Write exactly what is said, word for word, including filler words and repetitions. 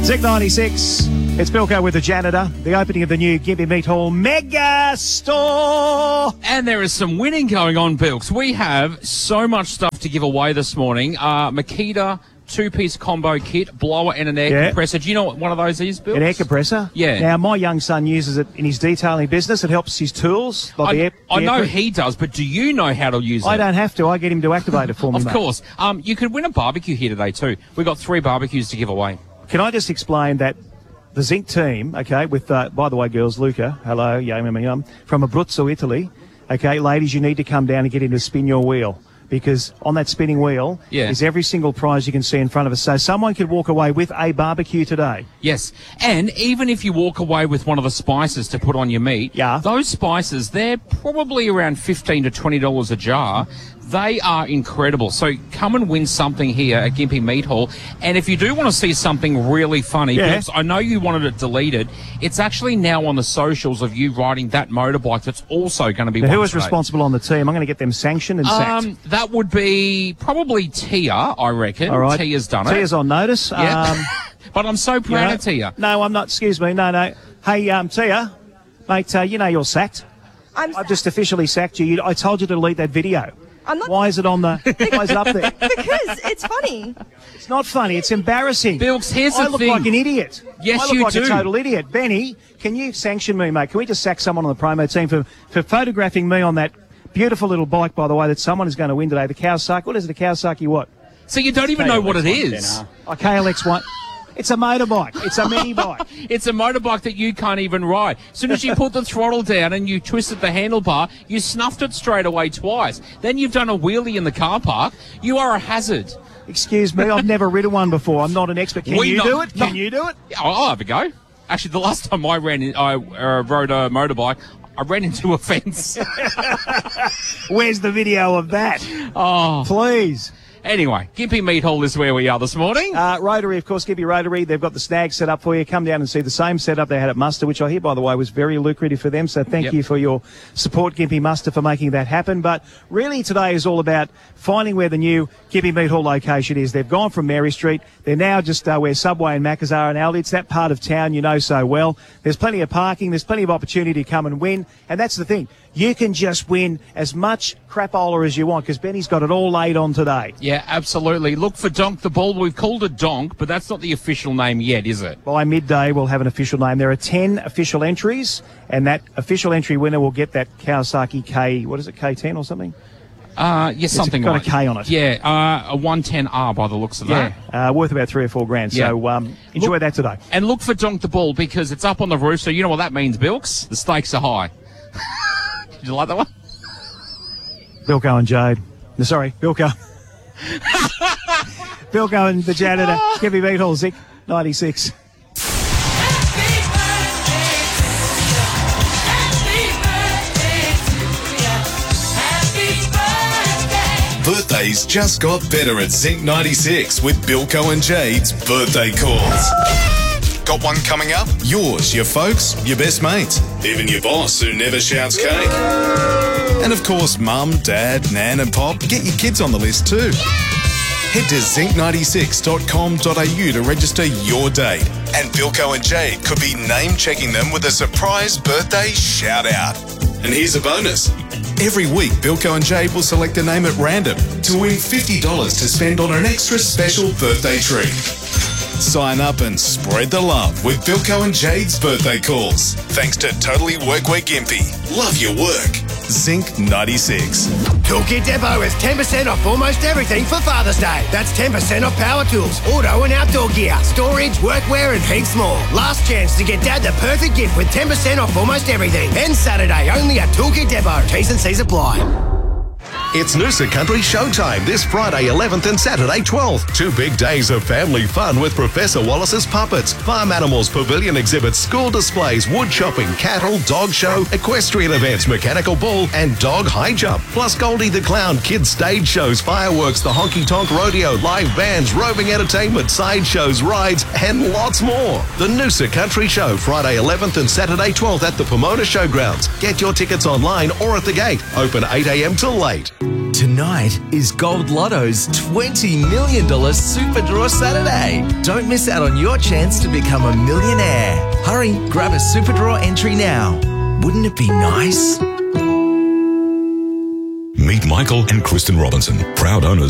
Zig ninety-six. It's Bilko with the janitor. The opening of the new Gympie Meat Hall Mega Store. And there is some winning going on, Bilks. We have so much stuff to give away this morning. Uh, Makita two-piece combo kit, blower and an air Yeah. compressor. Do you know what one of those is, Bilks? An air compressor? Yeah. Now, my young son uses it in his detailing business. It helps his tools. Like I, the air, I the know air he does, but do you know how to use it? I don't have to. I get him to activate it for me, Of mate. course. Um, you could win a barbecue here today, too. We've got three barbecues to give away. Can I just explain that the Zinc team, okay, with, uh, by the way, girls, Luca, hello, yum, yum, yum, from Abruzzo, Italy, okay, ladies, you need to come down and get him to spin your wheel, because on that spinning wheel Yeah. is every single prize you can see in front of us. So someone could walk away with a barbecue today. Yes. And even if you walk away with one of the spices to put on your meat, Yeah. those spices, they're probably around fifteen to twenty dollars a jar. They are incredible. So come and win something here at Gympie Meat Hall. And if you do want to see something really funny, Yeah. because I know you wanted it deleted, it's actually now on the socials of you riding that motorbike that's also going to be Now, won who is today. responsible on the team? I'm going to get them sanctioned and sacked. Um, that would be probably Tia, I reckon. All right. Tia's done it. Tia's on notice. Yeah. Um, But I'm so you proud know- of Tia. No, I'm not. Excuse me. No, no. Hey, um, Tia, mate, uh, you know you're sacked. I'm I've just officially sacked you. you. I told you to delete that video. I'm not- Why is it on the? Why is it up there? because it's funny. It's not funny. It's embarrassing. Bilks, here's I the look thing. like an idiot. Yes, I look you like do. a total idiot. Benny, can you sanction me, mate? Can we just sack someone on the promo team for, for photographing me on that beautiful little bike, by the way, that someone is going to win today? The Kawasaki. What is it? A Kawasaki what? So you don't even know what it is. A K L X one. It's a motorbike. It's a mini bike. It's a motorbike that you can't even ride. As soon as you put the throttle down and you twisted the handlebar, you snuffed it straight away twice. Then you've done a wheelie in the car park. You are a hazard. Excuse me, I've never ridden one before. I'm not an expert. Can We you know- do it? Can no. you do it? Yeah, I'll have a go. Actually, the last time I ran, in, I uh, rode a motorbike, I ran into a fence. Where's the video of that? Oh. Please. Anyway, Gympie Meat Hall is where we are this morning. Uh, Rotary, of course, Gympie Rotary. They've got the snag set up for you. Come down and see the same setup they had at Muster, which I hear, by the way, was very lucrative for them. So thank Yep. you for your support, Gympie Muster, for making that happen. But really today is all about finding where the new Gympie Meat Hall location is. They've gone from Mary Street. They're now just uh, where Subway and Macca's are and Aldi. It's that part of town you know so well. There's plenty of parking. There's plenty of opportunity to come and win. And that's the thing. You can just win as much crapola as you want because Benny's got it all laid on today. Yeah, absolutely. Look for Donk the Ball. We've called it Donk, but that's not the official name yet, is it? By midday, we'll have an official name. There are ten official entries, and that official entry winner will get that Kawasaki K, what is it, K ten or something? Uh, yeah, something got a like K on it. Yeah, uh, a one ten R by the looks of that. Uh, worth about three or four grand. Yeah. So um, enjoy Look- that today. And look for Donk the Ball because it's up on the roof, so you know what that means, Bilks. The stakes are high. Did you like that one? Bilko and Jade. No, sorry, Bilko. Bilko and the janitor. Gympie Meat Hall, Zic, ninety-six. Birthdays just got better at Zinc ninety-six with Bilko and Jade's birthday calls. Got one coming up? Yours, your folks, your best mates, even your boss who never shouts cake. And of course, mum, dad, nan and pop, get your kids on the list too. Head to zinc ninety-six dot com dot a u to register your date. And Bilko and Jade could be name-checking them with a surprise birthday shout-out. And here's a bonus. Every week, Bilko and Jade will select a name at random to win fifty dollars to spend on an extra special birthday treat. Sign up and spread the love with Bilko and Jade's birthday calls. Thanks to Totally Workwear Gympie. Love your work. Zinc ninety-six. Toolkit Depot is ten percent off almost everything for Father's Day. That's ten percent off power tools, auto and outdoor gear, storage, workwear and heaps more. Last chance to get Dad the perfect gift with ten percent off almost everything. Ends Saturday only at Toolkit Depot. T's and C's apply. It's Noosa Country Showtime this Friday eleventh and Saturday twelfth. Two big days of family fun with Professor Wallace's Puppets, Farm Animals Pavilion exhibits, school displays, wood chopping, cattle, dog show, equestrian events, mechanical bull and dog high jump. Plus Goldie the Clown, kids stage shows, fireworks, the Honky Tonk Rodeo, live bands, roving entertainment, sideshows, rides and lots more. The Noosa Country Show Friday eleventh and Saturday twelfth at the Pomona Showgrounds. Get your tickets online or at the gate. Open eight a.m. till late. Tonight is Gold Lotto's twenty million dollars Super Draw Saturday. Don't miss out on your chance to become a millionaire. Hurry, grab a Super Draw entry now. Wouldn't it be nice? Meet Michael and Kristen Robinson, proud owners